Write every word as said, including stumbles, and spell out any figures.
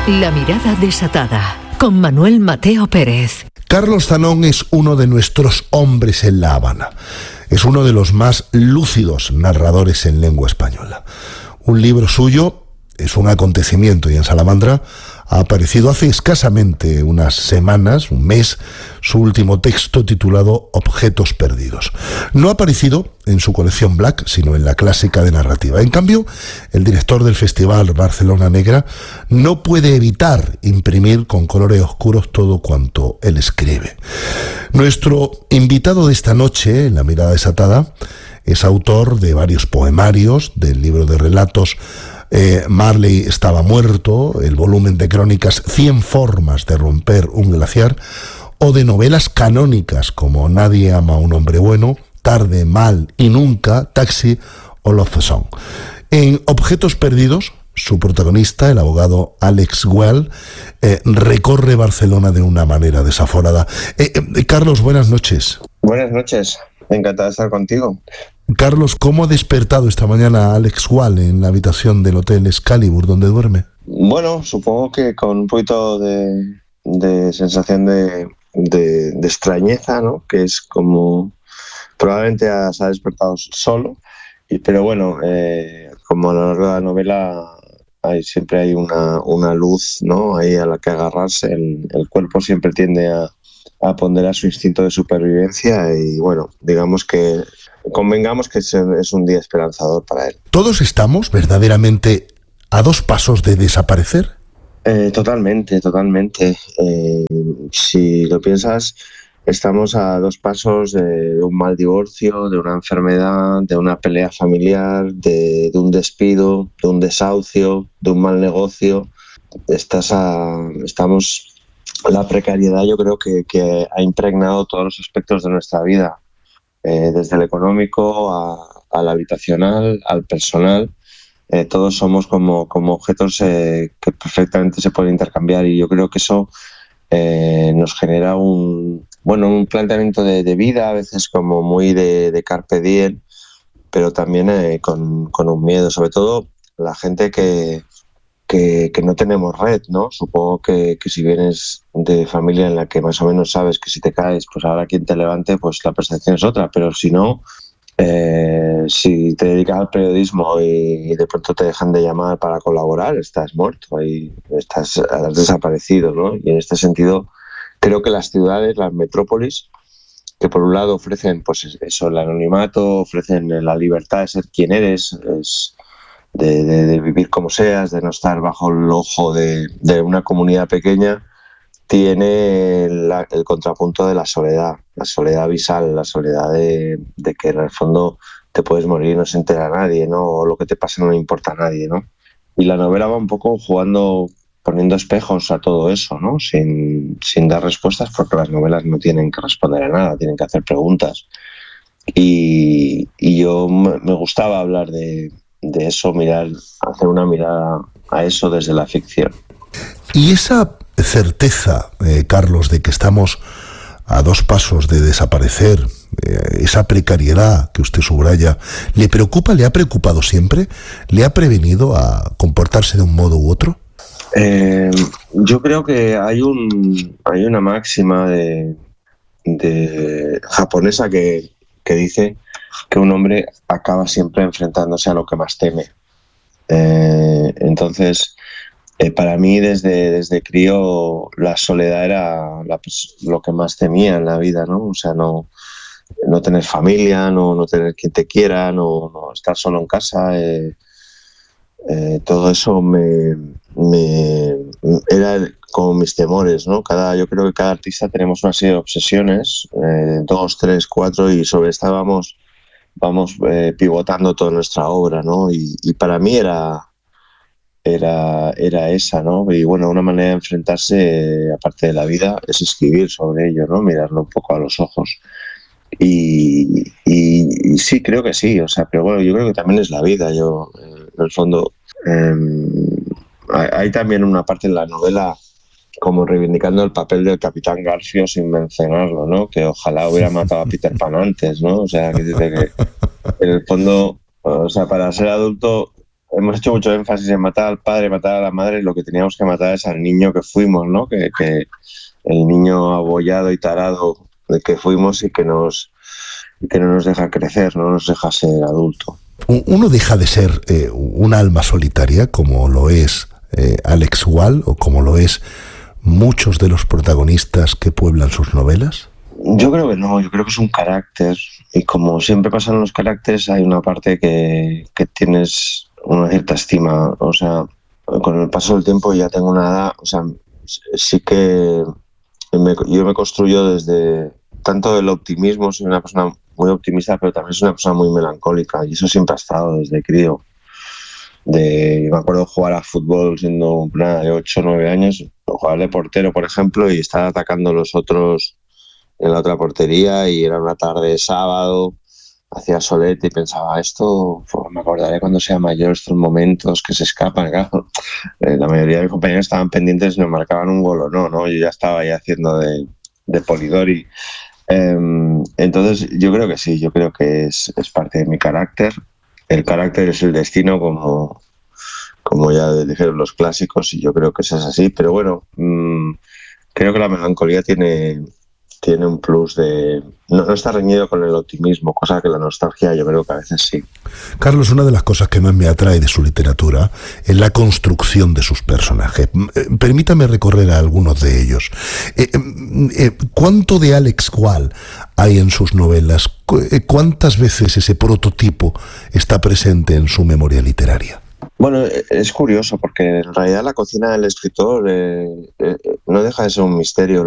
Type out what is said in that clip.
La mirada desatada, con Manuel Mateo Pérez. Carlos Zanón es uno de nuestros hombres en La Habana. Es uno de los más lúcidos narradores en lengua española. Un libro suyo es un acontecimiento y en Salamandra ha aparecido hace escasamente unas semanas, un mes, su último texto titulado Objetos perdidos. No ha aparecido en su colección Black, sino en la clásica de narrativa. En cambio, el director del Festival Barcelona Negra no puede evitar imprimir con colores oscuros todo cuanto él escribe. Nuestro invitado de esta noche, en La mirada desatada, es autor de varios poemarios, del libro de relatos Eh, Marley estaba muerto, el volumen de crónicas Cien formas de romper un glaciar, o de novelas canónicas como Nadie ama a un hombre bueno, Tarde, mal y nunca, Taxi o Love Song. En Objetos perdidos, su protagonista, el abogado Alex Well, eh, recorre Barcelona de una manera desaforada. Eh, eh, Carlos, buenas noches. Buenas noches, encantado de estar contigo. Carlos, ¿cómo ha despertado esta mañana Alex Well en la habitación del Hotel Excalibur donde duerme? Bueno, supongo que con un poquito de, de sensación de, de, de extrañeza, ¿no? Que es como probablemente se ha despertado solo, y, pero bueno, eh, como a lo largo de la novela hay, siempre hay una, una luz, ¿no? Ahí a la que agarrarse, el, el cuerpo siempre tiende a, a ponderar su instinto de supervivencia y bueno, digamos que convengamos que es un día esperanzador para él. ¿Todos estamos verdaderamente a dos pasos de desaparecer? Eh, totalmente, totalmente. Eh, si lo piensas, estamos a dos pasos de un mal divorcio, de una enfermedad, de una pelea familiar, de, de un despido, de un desahucio, de un mal negocio. Estás a, estamos, la precariedad yo creo que, que ha impregnado todos los aspectos de nuestra vida. Eh, desde el económico a, al habitacional, al personal, eh, todos somos como, como objetos eh, que perfectamente se pueden intercambiar y yo creo que eso eh, nos genera un, bueno, un planteamiento de, de vida, a veces como muy de, de carpe diem, pero también eh, con, con un miedo, sobre todo la gente que, que, que no tenemos red, ¿no? Supongo que, que si vienes de familia en la que más o menos sabes que si te caes, pues ahora quien te levante, pues la percepción es otra, pero si no, eh, si te dedicas al periodismo y, y de pronto te dejan de llamar para colaborar, estás muerto y estás has desaparecido, ¿no? Y en este sentido, creo que las ciudades, las metrópolis, que por un lado ofrecen pues eso, el anonimato, ofrecen la libertad de ser quien eres, es De, de, de vivir como seas, de no estar bajo el ojo de, de una comunidad pequeña, tiene la, el contrapunto de la soledad, la soledad visal, la soledad de, de que en el fondo te puedes morir y no se entera nadie, ¿no? O lo que te pasa no le importa a nadie, ¿no? Y la novela va un poco jugando, poniendo espejos a todo eso, ¿no? Sin, sin dar respuestas, porque las novelas no tienen que responder a nada, tienen que hacer preguntas. Y, y yo me gustaba hablar de de eso, mirar, hacer una mirada a eso desde la ficción. Y esa certeza, eh, Carlos, de que estamos a dos pasos de desaparecer, eh, esa precariedad que usted subraya, ¿le preocupa, le ha preocupado siempre? ¿Le ha prevenido a comportarse de un modo u otro? Eh, yo creo que hay un hay una máxima de, de japonesa que, que dice que un hombre acaba siempre enfrentándose a lo que más teme. Eh, entonces, eh, para mí desde, desde crío la soledad era la, pues, lo que más temía en la vida, ¿no? O sea, no, no tener familia, no, no tener quien te quiera, no, no estar solo en casa. Eh, eh, todo eso me, me era como mis temores, ¿no? Cada, yo creo que cada artista tenemos una serie de obsesiones, eh, dos, tres, cuatro, y sobre esta vamos vamos eh, pivotando toda nuestra obra, ¿no? Y, y para mí era, era, era esa, ¿no? Y bueno, una manera de enfrentarse, eh, aparte de la vida, es escribir sobre ello, ¿no? Mirarlo un poco a los ojos. Y, y, y sí, creo que sí, o sea, pero bueno, yo creo que también es la vida. Yo, eh, en el fondo, eh, hay, hay también una parte en la novela como reivindicando el papel del Capitán Garfio sin mencionarlo, ¿no? Que ojalá hubiera matado a Peter Pan antes, ¿no? O sea, que dice que en el fondo, o sea, para ser adulto hemos hecho mucho énfasis en matar al padre, matar a la madre, y lo que teníamos que matar es al niño que fuimos, ¿no? Que, que el niño abollado y tarado de que fuimos y que nos que no nos deja crecer, no nos deja ser adulto. Uno deja de ser eh, un alma solitaria, como lo es eh, Alex Wall, o como lo es muchos de los protagonistas que pueblan sus novelas. Yo creo que no, yo creo que es un carácter, y como siempre pasan los caracteres, hay una parte que, que tienes una cierta estima. O sea, con el paso del tiempo ya tengo una edad, o sea, sí que me, yo me construyo desde tanto el optimismo, soy una persona muy optimista, pero también soy una persona muy melancólica, y eso siempre ha estado desde crío. De, me acuerdo jugar a fútbol siendo nada, de ocho o nueve años, jugar de portero, por ejemplo, y estar atacando a los otros en la otra portería, y era una tarde de sábado, hacía solete y pensaba, esto, pues, me acordaré cuando sea mayor, estos momentos que se escapan. Claro, eh, la mayoría de mis compañeros estaban pendientes si nos marcaban un gol o no, ¿no? Yo ya estaba ahí haciendo de, de polidori. Eh, entonces yo creo que sí, yo creo que es, es parte de mi carácter. El carácter es el destino, como, como ya dijeron los clásicos, y yo creo que eso es así. Pero bueno, mmm, creo que la melancolía tiene, tiene un plus de... No, no está reñido con el optimismo, cosa que la nostalgia yo creo que a veces sí. Carlos, una de las cosas que más me atrae de su literatura es la construcción de sus personajes. Permítame recorrer a algunos de ellos. Eh, eh, ¿Cuánto de Alex Wall hay en sus novelas? ¿Cuántas veces ese prototipo está presente en su memoria literaria? Bueno, es curioso porque en realidad la cocina del escritor eh, eh, no deja de ser un misterio.